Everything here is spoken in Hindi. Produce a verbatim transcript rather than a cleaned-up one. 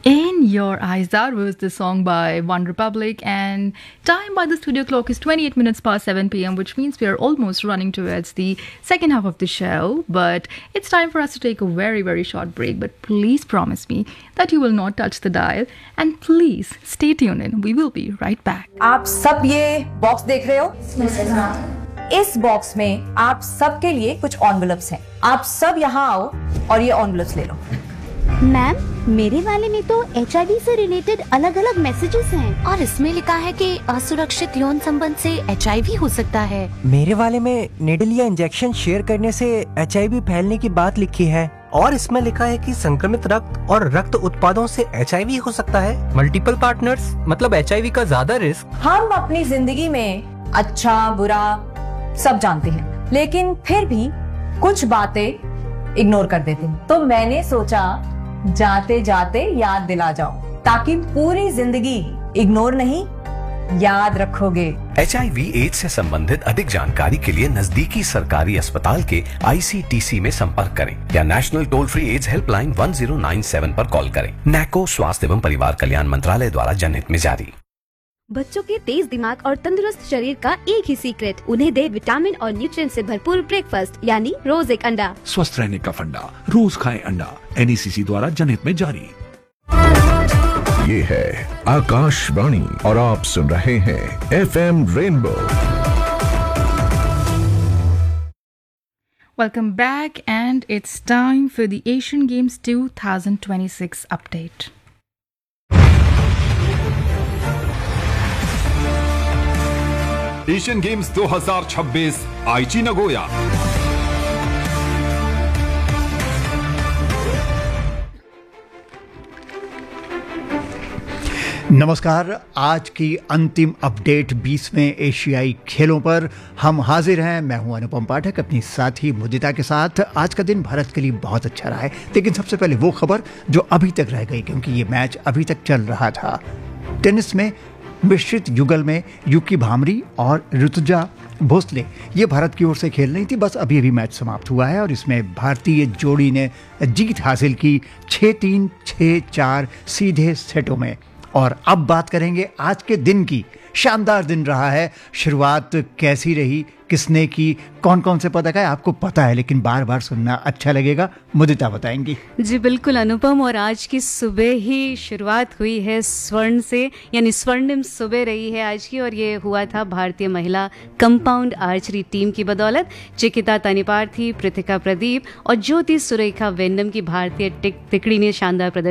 In Your Eyes, that was the song by One Republic, and time by the studio clock is twenty-eight minutes past seven p.m., which means we are almost running towards the second half of the show. But it's time for us to take a very, very short break. But please promise me that you will not touch the dial, and please stay tuned in. We will be right back. आप सब ये बॉक्स देख रहे हो? इस बॉक्स में आप सबके लिए कुछ एनवेलप्स हैं। आप सब यहाँ आओ और ये एनवेलप्स ले लो। मैम, मेरे वाले में तो एच आई वी से रिलेटेड अलग अलग मैसेजेस हैं और इसमें लिखा है कि असुरक्षित यौन संबंध से एच आई वी हो सकता है। मेरे वाले में निडल या इंजेक्शन शेयर करने से एच आई वी फैलने की बात लिखी है और इसमें लिखा है कि संक्रमित रक्त और रक्त उत्पादों से एच आई वी हो सकता है। मल्टीपल पार्टनर्स मतलब एच आई वी का ज्यादा रिस्क। हम अपनी जिंदगी में अच्छा बुरा सब जानते हैं, लेकिन फिर भी कुछ बातें इग्नोर कर देते हैं। तो मैंने सोचा जाते जाते याद दिला जाओ, ताकि पूरी जिंदगी इग्नोर नहीं याद रखोगे। एच आई वी एड्स से संबंधित अधिक जानकारी के लिए नजदीकी सरकारी अस्पताल के आई सी टी सी में संपर्क करें या national toll free ads helpline one zero nine seven पर कॉल करें। नैको स्वास्थ्य एवं परिवार कल्याण मंत्रालय द्वारा जनहित में जारी। बच्चों के तेज दिमाग और तंदुरुस्त शरीर का एक ही सीक्रेट, उन्हें दे विटामिन और न्यूट्रिएंट से भरपूर ब्रेकफास्ट यानी रोज एक अंडा। स्वस्थ रहने का फंडा, रोज खाएं अंडा। एन ई सी सी द्वारा जनहित में जारी। ये है आकाशवाणी और आप सुन रहे हैं F M rainbow. Welcome back, and it's time for the Asian Games twenty twenty-six update. Asian games दो हज़ार छब्बीस आईची नगोया। नमस्कार, आज की अंतिम अपडेट बीसवें एशियाई खेलों पर हम हाजिर हैं। मैं हूं अनुपम पाठक अपनी साथी मुदिता के साथ। आज का दिन भारत के लिए बहुत अच्छा रहा है, लेकिन सबसे पहले वो खबर जो अभी तक रह गई, क्योंकि ये मैच अभी तक चल रहा था। टेनिस में मिश्रित युगल में यूकी भामरी और ऋतुजा भोसले ये भारत की ओर से खेल रही थी। बस अभी अभी मैच समाप्त हुआ है और इसमें भारतीय जोड़ी ने जीत हासिल की छः तीन छः चार सीधे सेटों में। और अब बात करेंगे आज के दिन की। शानदार दिन रहा है। शुरुआत कैसी रही, किसने की, कौन कौन से पदक है, आपको पता है, लेकिन बार बार सुनना अच्छा लगेगा। मुदिता बताएंगी। जी बिल्कुल अनुपम, और आज की सुबह ही शुरुआत हुई है स्वर्ण से, यानी स्वर्णिम सुबह रही है आज की, और ये हुआ था भारतीय महिला कंपाउंड आर्चरी टीम की बदौलत। चिकिता तनिपार्थी, पृथिका प्रदीप और ज्योति सुरेखा वेन्नम की भारतीय टिक तिकड़ी ने शानदार प्रदर्शन